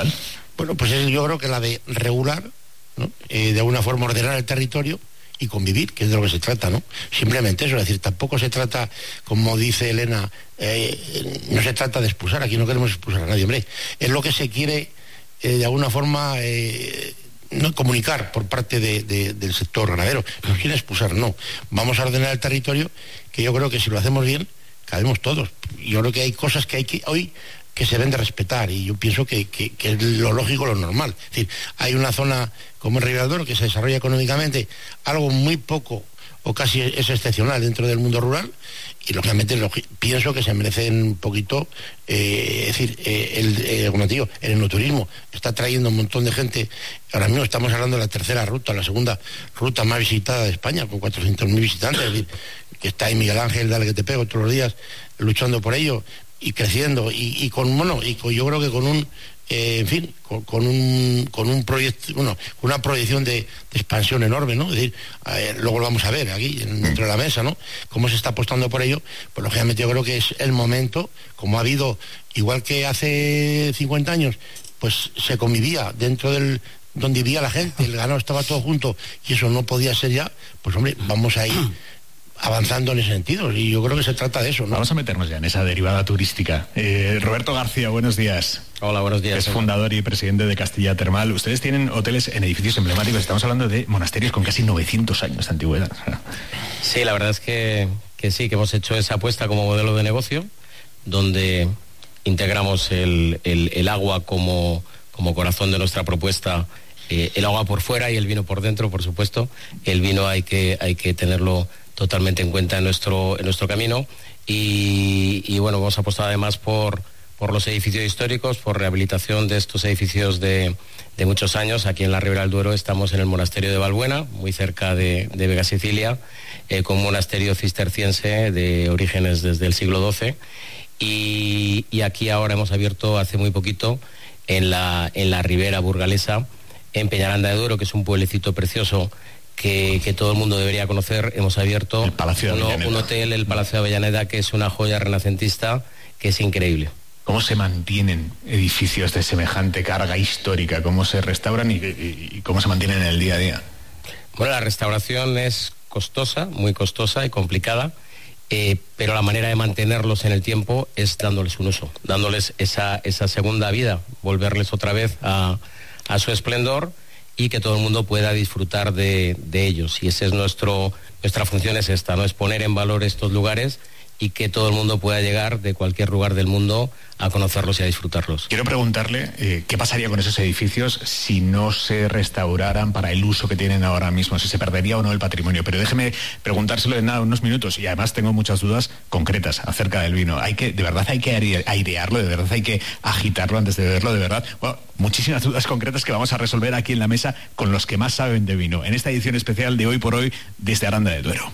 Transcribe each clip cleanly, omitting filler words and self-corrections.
¿Cuál? Bueno, pues yo creo que la de regular, ¿no? De alguna forma ordenar el territorio y convivir, que es de lo que se trata, ¿no? Simplemente eso, es decir, tampoco se trata, como dice Elena, no se trata de expulsar, aquí no queremos expulsar a nadie, hombre, es lo que se quiere, de alguna forma, no comunicar por parte del sector ganadero, no quiere expulsar, no, vamos a ordenar el territorio, que yo creo que si lo hacemos bien, cabemos todos. Yo creo que hay cosas que hay que hoy que se deben de respetar, y yo pienso que es lo lógico, lo normal. Es decir, hay una zona como el Ribera del Duero que se desarrolla económicamente algo muy poco o casi es excepcional dentro del mundo rural, y lógicamente pienso que se merecen un poquito, es decir, como te digo, el enoturismo está trayendo un montón de gente. Ahora mismo estamos hablando de la tercera ruta, la segunda ruta más visitada de España, con 400.000 visitantes, es decir, que está ahí Miguel Ángel, dale que te pego, todos los días luchando por ello y creciendo, y yo creo que con un en fin, con un proyecto, con una proyección de expansión enorme, ¿no? Es decir, luego lo vamos a ver aquí dentro de la mesa, ¿no? Cómo se está apostando por ello. Pues lógicamente yo creo que es el momento, como ha habido, igual que hace 50 años, pues se convivía dentro del donde vivía la gente, el ganado estaba todo junto y eso no podía ser ya, pues hombre, vamos a ir avanzando en ese sentido, y yo creo que se trata de eso, ¿no? Vamos a meternos ya en esa derivada turística. Roberto García, buenos días. Hola, buenos días. Es fundador y presidente de Castilla Termal. Ustedes tienen hoteles en edificios emblemáticos, estamos hablando de monasterios con casi 900 años de antigüedad. Sí, la verdad es que sí, que hemos hecho esa apuesta como modelo de negocio, donde integramos el agua como corazón de nuestra propuesta, el agua por fuera y el vino por dentro, por supuesto. El vino hay que tenerlo totalmente en cuenta en nuestro camino, y bueno, vamos a apostar además por los edificios históricos, por rehabilitación de estos edificios de muchos años. Aquí en la Ribera del Duero estamos en el monasterio de Valbuena, muy cerca de Vega Sicilia, con un monasterio cisterciense de orígenes desde el siglo XII, y aquí ahora hemos abierto hace muy poquito en la Ribera Burgalesa, en Peñaranda de Duero, que es un pueblecito precioso que todo el mundo debería conocer. Hemos abierto un hotel, el Palacio de Avellaneda, que es una joya renacentista que es increíble. ¿Cómo se mantienen edificios de semejante carga histórica? ¿Cómo se restauran y cómo se mantienen en el día a día? Bueno, la restauración es costosa, muy costosa y complicada, pero la manera de mantenerlos en el tiempo es dándoles un uso, dándoles esa segunda vida, volverles otra vez a su esplendor, y que todo el mundo pueda disfrutar de ellos. Y esa es nuestra función, es esta, ¿no? Es poner en valor estos lugares y que todo el mundo pueda llegar de cualquier lugar del mundo a conocerlos y a disfrutarlos. Quiero preguntarle qué pasaría con esos edificios si no se restauraran para el uso que tienen ahora mismo, si se perdería o no el patrimonio. Pero déjeme preguntárselo en nada, unos minutos, y además tengo muchas dudas concretas acerca del vino. De verdad hay que airearlo, de verdad hay que agitarlo antes de beberlo, de verdad. Bueno, muchísimas dudas concretas que vamos a resolver aquí en la mesa con los que más saben de vino, en esta edición especial de Hoy por Hoy desde Aranda de Duero.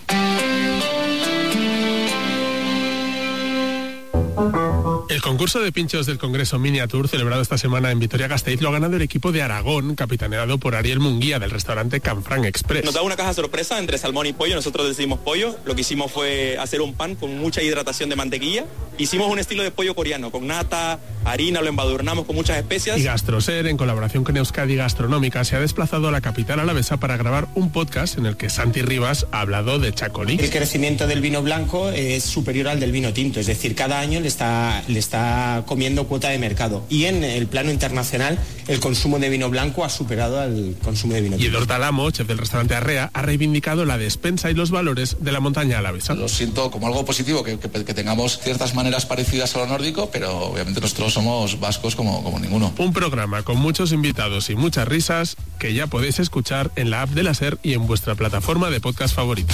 El concurso de pinchos del Congreso Miniatur, celebrado esta semana en Vitoria-Gasteiz, lo ha ganado el equipo de Aragón, capitaneado por Ariel Munguía, del restaurante Canfranc Express. Nos da una caja sorpresa entre salmón y pollo, nosotros decidimos pollo. Lo que hicimos fue hacer un pan con mucha hidratación de mantequilla. Hicimos un estilo de pollo coreano, con nata, harina, lo embadurnamos con muchas especias. Y Gastroser, en colaboración con Euskadi Gastronómica, se ha desplazado a la capital alavesa para grabar un podcast en el que Santi Rivas ha hablado de chacolí. El crecimiento del vino blanco es superior al del vino tinto, es decir, cada año le está comiendo cuota de mercado. Y en el plano internacional, el consumo de vino blanco ha superado al consumo de vino tinto. Y Eduard Alamo, chef del restaurante Arrea, ha reivindicado la despensa y los valores de la montaña alavesa. Lo siento como algo positivo, que tengamos ciertas maneras parecidas a lo nórdico, pero obviamente nosotros somos vascos como ninguno. Un programa con muchos invitados y muchas risas que ya podéis escuchar en la app de la SER y en vuestra plataforma de podcast favorita.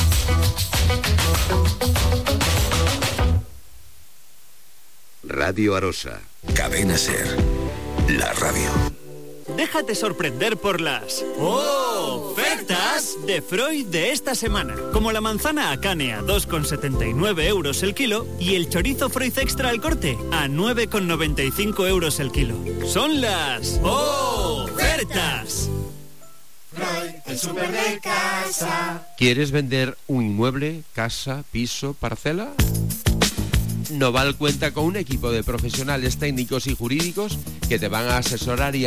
Radio Arosa. Cadena SER. La radio. Déjate sorprender por las ofertas de Freud de esta semana. Como la manzana Akane a 2,79 euros el kilo y el chorizo Freud Extra al corte a 9,95 euros el kilo. Son las ofertas. Freud, el súper de casa. ¿Quieres vender un inmueble, casa, piso, parcela? Noval cuenta con un equipo de profesionales técnicos y jurídicos que te van a asesorar y